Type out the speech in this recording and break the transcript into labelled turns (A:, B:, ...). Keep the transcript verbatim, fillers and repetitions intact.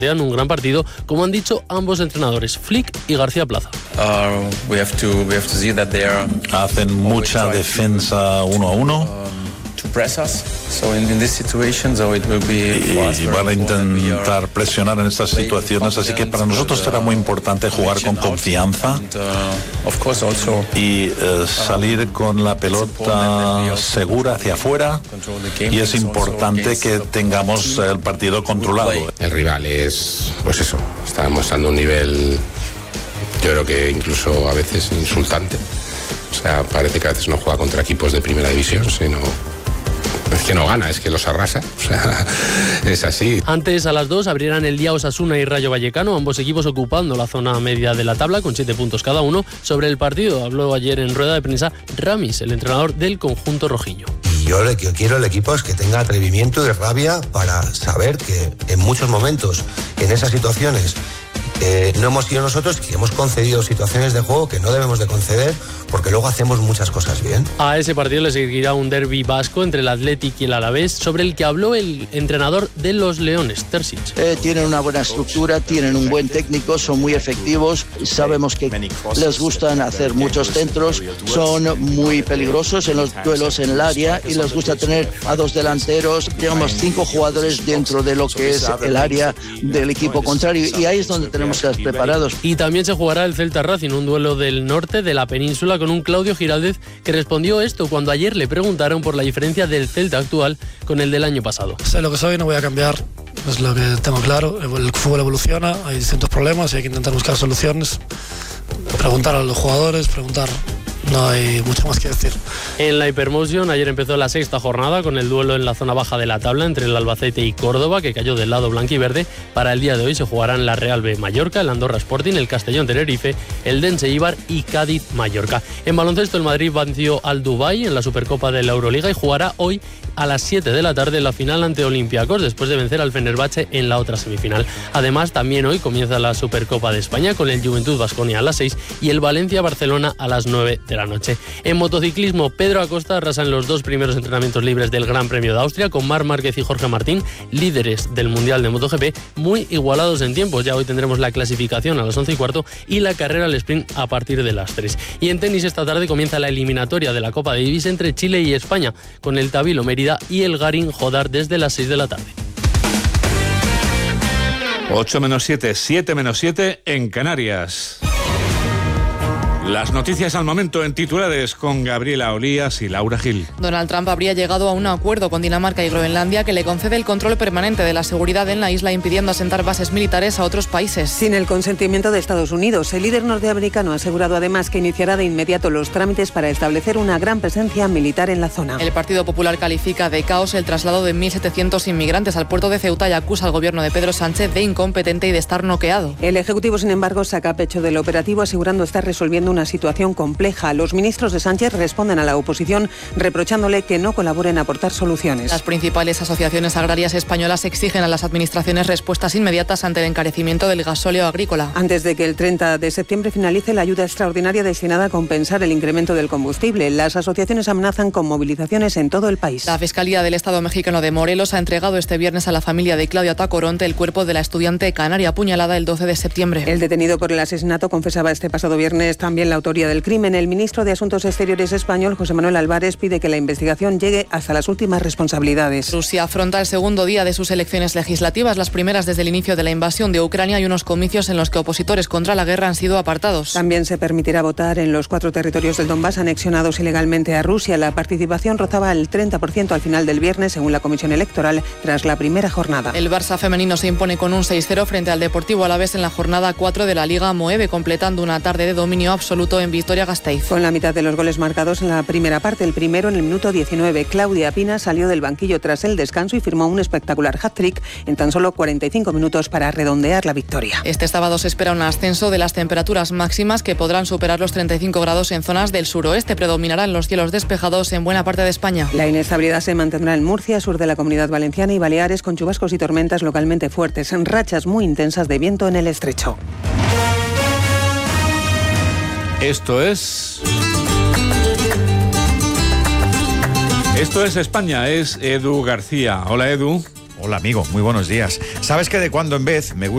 A: un gran partido, como han dicho ambos entrenadores, Flick y García Plaza.
B: Uh, we have to, we have to see that they are
C: Hacen mucha defensa uno a uno.
B: To press us. So in, in this situation, so it will be
C: y van a intentar presionar en estas situaciones, así que para nosotros será muy importante jugar con confianza y eh, salir con la pelota segura hacia afuera, y es importante que tengamos el partido controlado.
D: El rival es, pues eso, está mostrando un nivel, yo creo que incluso a veces insultante. O sea, parece que a veces no juega contra equipos de primera división, sino es que no gana, es que los arrasa. O sea, es así.
A: Antes, a las dos, abrirán el día Osasuna y Rayo Vallecano, ambos equipos ocupando la zona media de la tabla con siete puntos cada uno. Sobre el partido habló ayer en rueda de prensa Ramis, el entrenador del conjunto rojillo.
E: Y yo lo que quiero al equipo es que tenga atrevimiento y rabia para saber que en muchos momentos, en esas situaciones, Eh, no hemos sido nosotros que hemos concedido situaciones de juego que no debemos de conceder, porque luego hacemos muchas cosas bien.
A: A ese partido le seguirá un derbi vasco entre el Athletic y el Alavés, sobre el que habló el entrenador de los Leones, Terzic.
F: Eh, tienen una buena estructura, tienen un buen técnico, son muy efectivos, sabemos que les gustan hacer muchos centros, son muy peligrosos en los duelos en el área y les gusta tener a dos delanteros, digamos cinco jugadores dentro de lo que es el área del equipo contrario, y ahí es donde tenemos que estar preparados.
A: Y también se jugará el Celta Racing, un duelo del norte de la península, con un Claudio Giraldez que respondió esto cuando ayer le preguntaron por la diferencia del Celta actual con el del año pasado.
G: Sé lo que soy, no voy a cambiar, es lo que tengo claro. El fútbol evoluciona, hay distintos problemas y hay que intentar buscar soluciones, preguntar a los jugadores, preguntar. No hay mucho más que decir.
A: En la Hypermotion ayer empezó la sexta jornada con el duelo en la zona baja de la tabla entre el Albacete y Córdoba, que cayó del lado blanquiverde. Para el día de hoy se jugarán la Real B Mallorca, el Andorra Sporting, el Castellón Tenerife, el Dense Eibar y Cádiz Mallorca. En baloncesto el Madrid venció al Dubái en la Supercopa de la Euroliga y jugará hoy a las siete de la tarde la final ante Olympiacos, después de vencer al Fenerbahce en la otra semifinal. Además, también hoy comienza la Supercopa de España con el Juventud Baskonia a las seis y el Valencia Barcelona a las nueve de la noche. En motociclismo, Pedro Acosta arrasa en los dos primeros entrenamientos libres del Gran Premio de Austria, con Marc Márquez y Jorge Martín, líderes del Mundial de MotoGP, muy igualados en tiempos. Ya hoy tendremos la clasificación a las once y cuarto y la carrera al sprint a partir de las tres. Y en tenis, esta tarde comienza la eliminatoria de la Copa Davis entre Chile y España, con el Tabilo Mérida y el Garín Jodar desde las seis de la tarde.
H: ocho menos siete, siete menos siete en Canarias. Las noticias al momento en titulares con Gabriela Olías y Laura Gil.
I: Donald Trump habría llegado a un acuerdo con Dinamarca y Groenlandia que le concede el control permanente de la seguridad en la isla, impidiendo asentar bases militares a otros países.
J: Sin el consentimiento de Estados Unidos, el líder norteamericano ha asegurado además que iniciará de inmediato los trámites para establecer una gran presencia militar en la zona.
I: El Partido Popular califica de caos el traslado de mil setecientos inmigrantes al puerto de Ceuta y acusa al gobierno de Pedro Sánchez de incompetente y de estar noqueado.
J: El Ejecutivo, sin embargo, saca pecho del operativo, asegurando estar resolviendo una situación compleja. Los ministros de Sánchez responden a la oposición reprochándole que no colaboren a aportar soluciones.
I: Las principales asociaciones agrarias españolas exigen a las administraciones respuestas inmediatas ante el encarecimiento del gasóleo agrícola.
J: Antes de que el treinta de septiembre finalice la ayuda extraordinaria destinada a compensar el incremento del combustible, las asociaciones amenazan con movilizaciones en todo el país.
I: La Fiscalía del Estado mexicano de Morelos ha entregado este viernes a la familia de Claudia Tacoronte el cuerpo de la estudiante canaria apuñalada el doce de septiembre.
J: El detenido por el asesinato confesaba este pasado viernes también la autoría del crimen. El ministro de Asuntos Exteriores español, José Manuel Álvarez, pide que la investigación llegue hasta las últimas responsabilidades.
I: Rusia afronta el segundo día de sus elecciones legislativas, las primeras desde el inicio de la invasión de Ucrania, y unos comicios en los que opositores contra la guerra han sido apartados.
J: También se permitirá votar en los cuatro territorios del Donbass anexionados ilegalmente a Rusia. La participación rozaba el treinta por ciento al final del viernes, según la Comisión Electoral, tras la primera jornada.
I: El Barça femenino se impone con un seis cero frente al Deportivo Alavés en la jornada cuatro de la Liga Moeve, completando una tarde de dominio absoluto en Vitoria-Gasteiz.
J: Con la mitad de los goles marcados en la primera parte, el primero en el minuto diecinueve. Claudia Pina salió del banquillo tras el descanso y firmó un espectacular hat-trick en tan solo cuarenta y cinco minutos para redondear la victoria.
I: Este sábado se espera un ascenso de las temperaturas máximas que podrán superar los treinta y cinco grados en zonas del suroeste. Predominarán los cielos despejados en buena parte de España.
J: La inestabilidad se mantendrá en Murcia, sur de la Comunidad Valenciana y Baleares, con chubascos y tormentas localmente fuertes, en rachas muy intensas de viento en el estrecho.
H: Esto es... Esto es España, es Edu García. Hola, Edu.
K: Hola, amigo, muy buenos días. ¿Sabes que de cuando en vez me gusta